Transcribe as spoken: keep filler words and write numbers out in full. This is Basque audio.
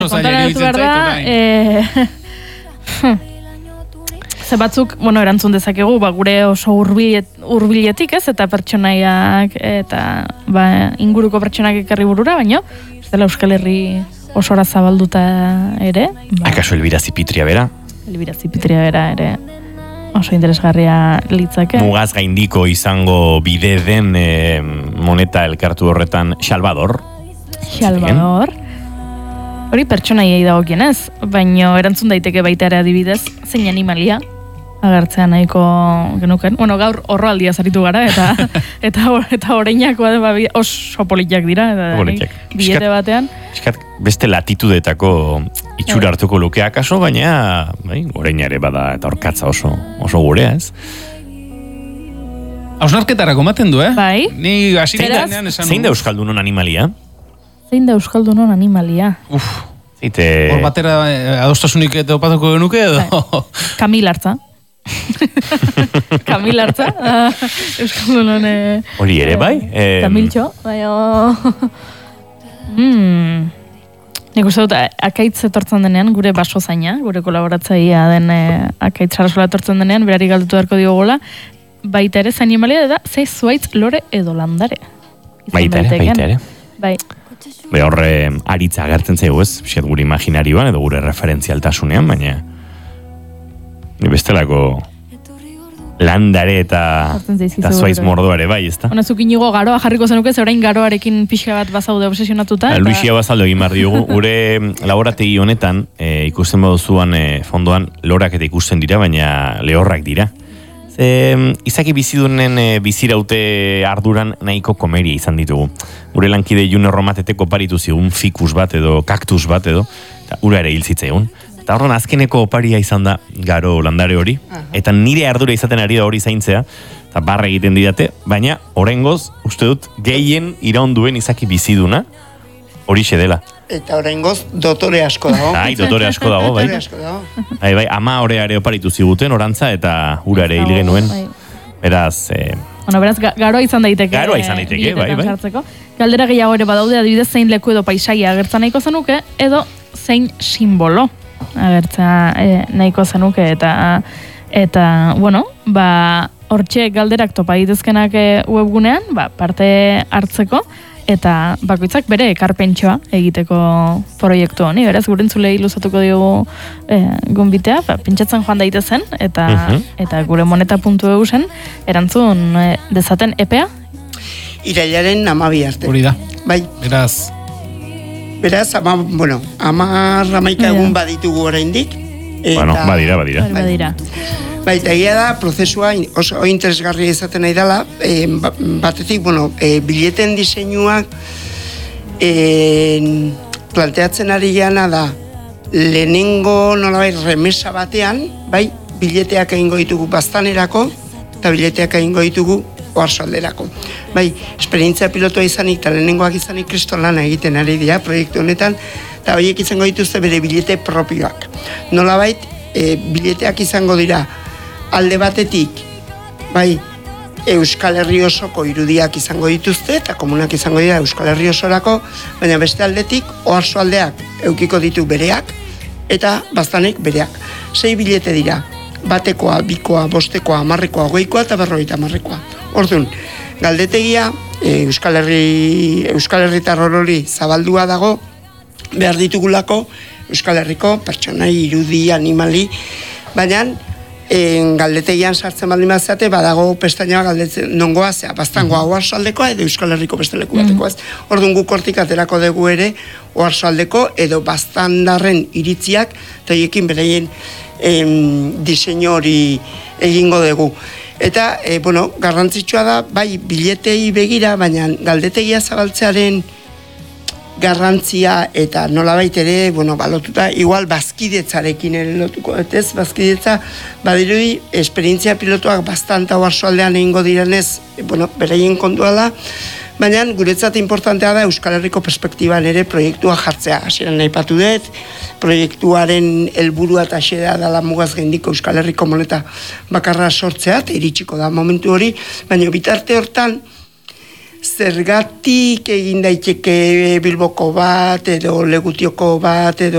Kontara dut behar da, ze batzuk, bueno, erantzun dezakegu, ba, gure oso hurbiletik ez, eta pertsonaiak, eta ba, inguruko pertsonak ekarri burura, baina, ez dela Euskal Herri osora zabalduta ere. Ba, akaso Elbira Zipitria bera? Elbira Zipitria bera ere oso interesgarria litzake. Mugaz gaindiko izango bide den e, moneta elkartu horretan Salvador. Salvador. Hori pertsonaiei dagokienez, baina erantzun daiteke baita ere adibidez, zein animalia agertzea nahiko genuken. Bueno, gaur horroaldia zaritu gara, eta eta eta oreinako ba, oso politak dira, eta bilete batean. Eskat, beste latitudetako itxura hartuko luke akaso, baina bai, oreina ere bada eta orkatza oso, oso gurea, ez? Hausnarketarako maten du, eh? Bai. Ni hasieran esan. Zein da Euskaldunon animalia? Zein da Euskaldunon animalia? Uf, zeite... Hor batera adostasunik eta opatuko genuke edo? Bai. Kamil hartza. Kamil hartza. Euskaldunon... Hori ere, bai? Kamiltxo, bai, Hmm... Nik uste dut, akaitz etortzen denean, gure baso zaina, gure kolaboratzaia den akaitz arazola etortzen denean, berari galdutu beharko diogola, baita ere, zain animalia da, zei zuaitz lore edo landare. Baita ere, baita ere. Bai. Be horre aritza agertzen zaigu, ez? Biziat gure imaginarioan edo gure referentzialtasunean, baina bestelako landare eta eta zuaiz mordoare, bai, ez da? Hona, zuk inigo garoa jarriko zenuke, ze orain garoarekin pixka bat bazaude obsesionatuta. Eta... Luisia bazaldo egin behar diogu, gure laborategi honetan e, ikusten baduzuan e, fondoan lorak eta ikusten dira, baina lehorrak dira. Ze, izaki bizidunen e, biziraute arduran nahiko komeria izan ditugu. Gure lankide June Romateteko paritu zigun fikus bat edo kaktus bat edo, eta ura ere hil zitzaigun. Eta horren azkeneko oparia izan da garo landare hori, eta nire ardura izaten ari da hori zaintzea, eta barra egiten didate, baina oraingoz uste dut gehien iraunduen izaki biziduna hori dela. Eta oraingoz dotore asko dago. Ai, dotore asko dago, bai. Dotore asko dago. Bai, bai, ama oreare oparitu ziguten orantza eta ura ere hil genuen. Beraz, eh, bueno, beraz, garoa izan daiteke. Garoa izan daiteke, bai, bai. Sartzeko. Galdera gehiago ere badaude, adibidez zein leku edo paisaia agertzen nahiko zenuke, edo zein simbolo agertza e, nahiko zenuke, eta eta, bueno, ba, hortxe galderak topa ditezkenak webgunean, ba, parte hartzeko, eta bakoitzak bere ekarpentxoa egiteko proiektu honi, beraz, gurentzulei luzatuko diogu e, gonbitea, ba, pentsatzen joan daitezen, eta, uh-huh. eta gure moneta puntu e u zen, erantzun e, dezaten epea? Irailaren amabi arte. Hori da. Bai. Beraz, Beraz, ama, bueno, amar amaika egun baditugu oraindik. Bueno, badira, badira. Bai, badira. Bai, eta egia da, prozesua oso interesgarria izaten nahi dela, e, batetik, bueno, e, bileten diseinuak e, planteatzen ari gana da, lehenengo nolabait remesa batean, bai, bileteak egingo ditugu baztanerako, eta bileteak egingo ditugu oarsoalderako. Bai, esperientzia pilotua izanik eta lehenengoak izanik kriston lana egiten ari dira proiektu honetan, eta horiek izango dituzte bere bilete propioak. Nolabait, e, bileteak izango dira alde batetik, bai, Euskal Herri osoko irudiak izango dituzte, eta komunak izango dira Euskal Herri osorako, baina beste aldetik, oarsoaldeak eukiko ditu bereak, eta baztanek bereak. Sei bilete dira, batekoa, bikoa, bostekoa, hamarrekoa, hogeikoa eta berrogeita hamarrekoa. Orduan, galdetegia, e, Euskal Herri, Euskal Herritar hori zabaldua dago, behar ditugulako Euskal Herriko pertsonai, irudi, animali, baina e, galdetegian sartzen baldin bazeate, badago pestainoa galdetzen nongoa, zea, baztangoa oarsoaldekoa edo Euskal Herriko beste leku bateko ez. Orduan guk hortik aterako dugu ere oarsoaldeko edo baztandarren iritziak, eta hiekin bereien em, diseinu hori egingo dugu. Eta, e, bueno, garrantzitsua da, bai, biletei begira, baina galdetegia zabaltzearen garrantzia eta nolabait ere, bueno, balotuta, igual bazkidetzarekin ere lotuko, ez, bazkidetza, badirudi, esperientzia pilotuak bastanta oarsoaldean egingo direnez, e, bueno, bereien kontua da, baina guretzat importantea da Euskal Herriko perspektiban ere proiektua jartzea. Hasieran aipatu dut, proiektuaren helburua eta xedea dela mugaz gaindiko Euskal Herriko moneta bakarra sortzea, eta iritsiko da momentu hori, baina bitarte hortan zergatik egin daiteke Bilboko bat, edo Legutioko bat, edo